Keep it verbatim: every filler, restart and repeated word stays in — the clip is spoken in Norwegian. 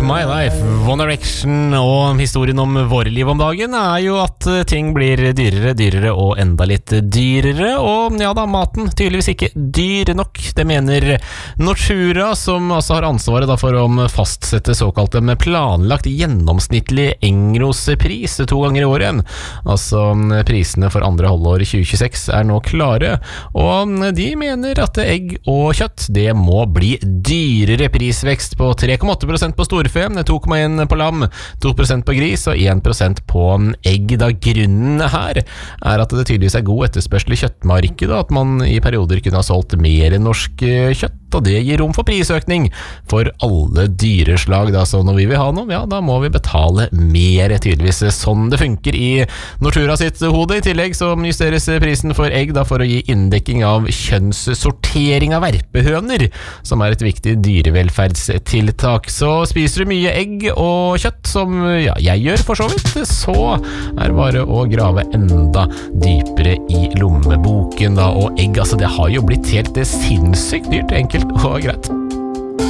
My Life, One Direction, og historien om våre liv om dagen er jo at ting blir dyrere, dyrere og enda litt dyrere, og ja da, maten tydeligvis ikke dyr nok. Det mener Nortura, som altså har ansvaret da for å fastsette såkalte med planlagt gjennomsnittlig engrospris to ganger i året igjen. Altså prisene for andre halvår tjue tjueseks er nå klare, og de mener at egg og kjøtt, det må bli dyrere. Prisvekst på tre komma åtte prosent på storfe, to komma en på lam, to prosent på gris og en prosent på egg. Da grunnen her er at det tydeligvis er god etterspørsel i kjøttmarkedet, at man i perioder kunne ha solgt mer norsk kjøtt, og det gir rom for prisøkning for alle dyreslag. Da. Så når vi vil ha noe, ja, da må vi betale mer, tydeligvis sånn det funker i Nortura sitt hode. I tillegg så justeres prisen for egg da, for å gi inndekking av kjønnssortering av verpehøner, som er et viktig dyrevelferdstiltak. Så spiser du mye egg og kjøtt, som ja, jeg gjør for så vidt, så er det bare å grave enda dypere i lommeboken da. Og egg, altså det har jo blitt helt sinnssykt dyrt, enkelt og greit.